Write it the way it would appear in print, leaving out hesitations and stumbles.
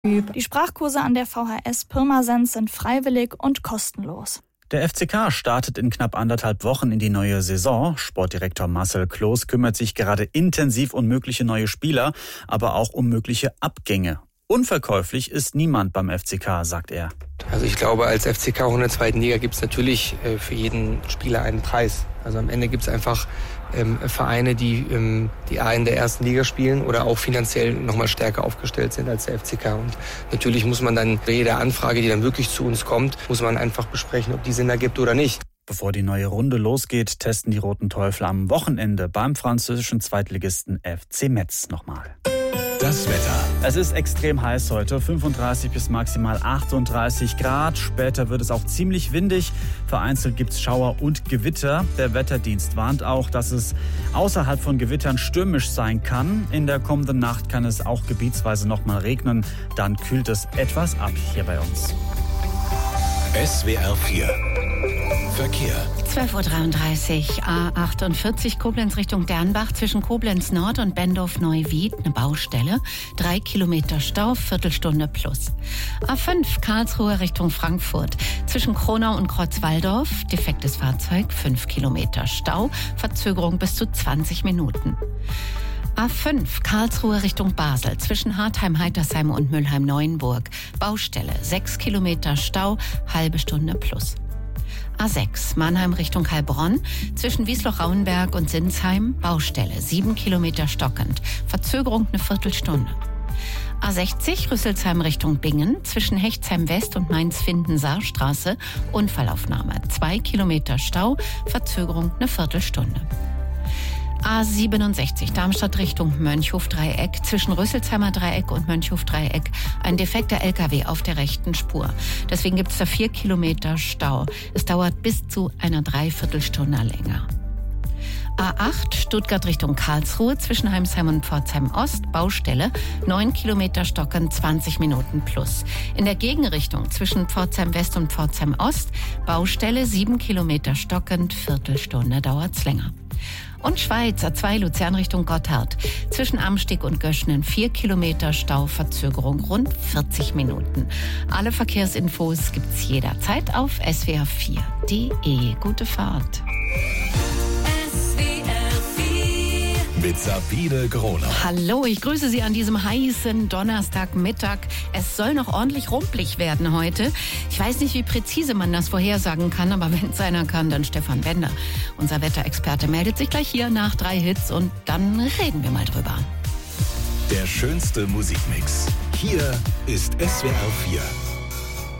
Die Sprachkurse an der VHS Pirmasens sind freiwillig und kostenlos. Der FCK startet in knapp 1,5 Wochen in die neue Saison. Sportdirektor Marcel Kloß kümmert sich gerade intensiv um mögliche neue Spieler, aber auch um mögliche Abgänge. Unverkäuflich ist niemand beim FCK, sagt er. Also ich glaube, als FCK in der 2. Liga gibt es natürlich für jeden Spieler einen Preis. Also am Ende gibt es einfach Vereine, die A in der 1. Liga spielen oder auch finanziell nochmal stärker aufgestellt sind als der FCK. Und natürlich muss man dann bei jeder Anfrage, die dann wirklich zu uns kommt, muss man einfach besprechen, ob die Sinn ergibt oder nicht. Bevor die neue Runde losgeht, testen die Roten Teufel am Wochenende beim französischen Zweitligisten FC Metz nochmal. Das Wetter. Es ist extrem heiß heute, 35 bis maximal 38 Grad. Später wird es auch ziemlich windig. Vereinzelt gibt es Schauer und Gewitter. Der Wetterdienst warnt auch, dass es außerhalb von Gewittern stürmisch sein kann. In der kommenden Nacht kann es auch gebietsweise nochmal regnen. Dann kühlt es etwas ab hier bei uns. SWR 4 Verkehr. 12.33 Uhr, A48 Koblenz Richtung Dernbach, zwischen Koblenz Nord und Bendorf-Neuwied, eine Baustelle, 3 Kilometer Stau, Viertelstunde plus. A5 Karlsruhe Richtung Frankfurt, zwischen Kronau und Kreuzwaldorf, defektes Fahrzeug, 5 Kilometer Stau, Verzögerung bis zu 20 Minuten. A5 Karlsruhe Richtung Basel, zwischen Hartheim-Heitersheim und Mülheim-Neuenburg, Baustelle, 6 Kilometer Stau, halbe Stunde plus. A6 Mannheim Richtung Heilbronn, zwischen Wiesloch-Rauenberg und Sinsheim, Baustelle, 7 Kilometer stockend, Verzögerung eine Viertelstunde. A60 Rüsselsheim Richtung Bingen, zwischen Hechtsheim West und Mainz-Finden-Saarstraße, Unfallaufnahme, 2 Kilometer Stau, Verzögerung eine Viertelstunde. A67 Darmstadt Richtung Mönchhof-Dreieck, zwischen Rüsselsheimer Dreieck und Mönchhof-Dreieck ein defekter LKW auf der rechten Spur. Deswegen gibt es da 4 Kilometer Stau. Es dauert bis zu einer Dreiviertelstunde länger. A8 Stuttgart Richtung Karlsruhe, zwischen Heimsheim und Pforzheim Ost, Baustelle, 9 Kilometer stockend, 20 Minuten plus. In der Gegenrichtung zwischen Pforzheim West und Pforzheim Ost, Baustelle, 7 Kilometer stockend, Viertelstunde dauert's länger. Und Schweiz, A2 Luzern Richtung Gotthard, zwischen Amsteg und Göschnen, 4 Kilometer Stau, Verzögerung rund 40 Minuten. Alle Verkehrsinfos gibt's jederzeit auf swr4.de. Gute Fahrt. Mit Sabine Groner. Hallo, ich grüße Sie an diesem heißen Donnerstagmittag. Es soll noch ordentlich rumpelig werden heute. Ich weiß nicht, wie präzise man das vorhersagen kann, aber wenn es einer kann, dann Stefan Bender. Unser Wetterexperte meldet sich gleich hier nach 3 Hits und dann reden wir mal drüber. Der schönste Musikmix. Hier ist SWR 4.